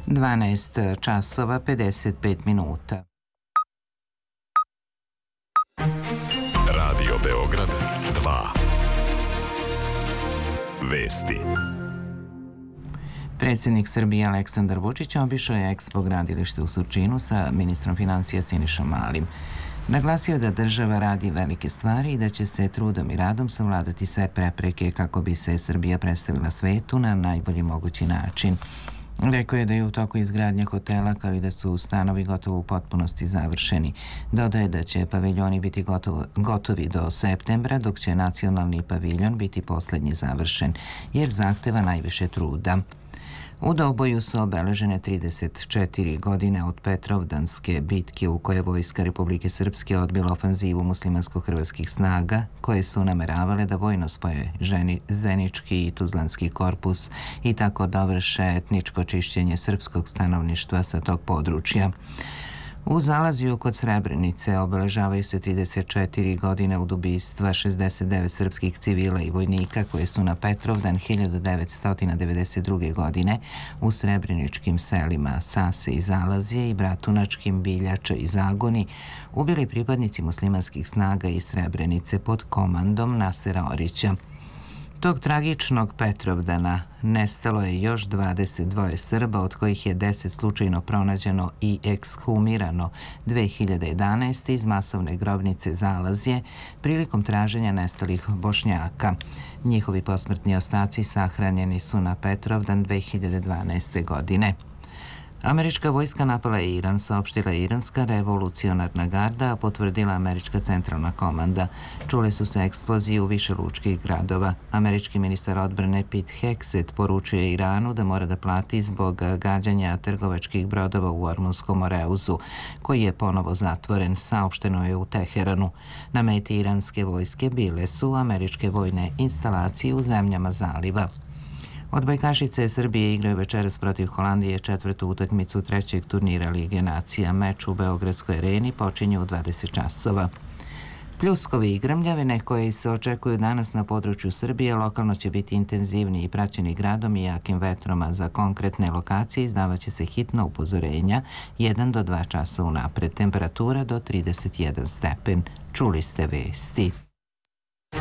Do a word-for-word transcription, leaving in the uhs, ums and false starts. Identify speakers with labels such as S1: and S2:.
S1: dvanaest časova pedeset pet minuta.
S2: Radio Beograd dva. Vesti.
S1: Predsjednik Srbije Aleksandar Vučić obišao je Expo gradilište u Surčinu sa ministrom financija Sinišom Malim. Naglasio je da država radi velike stvari i da će se trudom i radom savladati sve prepreke kako bi se Srbija predstavila svetu na najbolji mogući način. Rekao je da je u toku izgradnja hotela kao i da su stanovi gotovo u potpunosti završeni. Dodaje da će paviljoni biti gotovo, gotovi do septembra, dok će nacionalni paviljon biti posljednji završen, jer zahteva najviše truda. U Doboju su obeležene trideset četiri godine od Petrovdanske bitke u kojoj je vojska Republike Srpske odbila ofanzivu muslimansko-hrvatskih snaga koje su nameravale da vojno spoje Zenički i Tuzlanski korpus i tako dovrše etničko čišćenje srpskog stanovništva sa tog područja. U Zalaziju kod Srebrenice obeležavaju se trideset četiri godine od ubistva šezdeset devet srpskih civila i vojnika koje su na Petrovdan hiljadu devetsto devedeset druge. godine u srebreničkim selima Sase i Zalazije i Bratunačkim, Biljača i Zagoni ubili pripadnici muslimanskih snaga iz Srebrenice pod komandom Nasera Orića. Tog tragičnog Petrovdana nestalo je još dvadeset dva Srba, od kojih je deset slučajno pronađeno i ekshumirano dve hiljade jedanaeste. iz masovne grobnice Zalazije prilikom traženja nestalih Bošnjaka. Njihovi posmrtni ostaci sahranjeni su na Petrovdan dve hiljade dvanaeste. godine. Američka vojska napala je Iran, saopštila je Iranska revolucionarna garda, a potvrdila Američka centralna komanda. Čule su se eksplozije u više lučkih gradova. Američki ministar odbrane Pete Hegseth poručuje Iranu da mora da plati zbog gađanja trgovačkih brodova u Ormunskom Moreuzu, koji je ponovo zatvoren, saopšteno je u Teheranu. Na meti iranske vojske bile su američke vojne instalacije u zemljama zaliva. Odbojkašice Srbije igraju večeras protiv Holandije četvrtu utakmicu trećeg turnira Lige nacija. Meč u Beogradskoj areni počinje u dvadeset časova. Pljuskovi i grmljavine koje se očekuju danas na području Srbije lokalno će biti intenzivni i praćeni gradom i jakim vetrom, a za konkretne lokacije izdavaće se hitna upozorenja jedan do dva časa unapred. Temperatura do trideset jedan stepen. Čuli ste vesti.